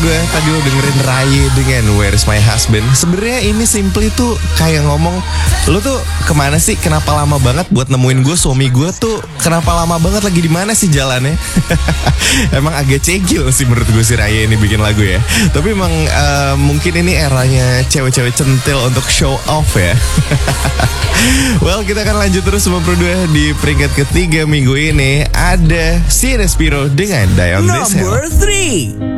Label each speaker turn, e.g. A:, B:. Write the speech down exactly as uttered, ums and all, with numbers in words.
A: dua tadi lo dengerin Rai dengan Where Is My Husband. Sebenarnya ini simply tuh kayak ngomong, lo tuh kemana sih? Kenapa lama banget buat nemuin gue? Suami gue tuh kenapa lama banget, lagi di mana sih jalannya? Emang agak cegil sih menurut gue si Raya ini bikin lagu ya. Tapi emang uh, mungkin ini eranya cewek-cewek centil untuk show off ya. Well, kita akan lanjut terus sama Pro dua. Di peringkat ketiga minggu ini ada Si Respiro dengan Die On This Hell.
B: Number three.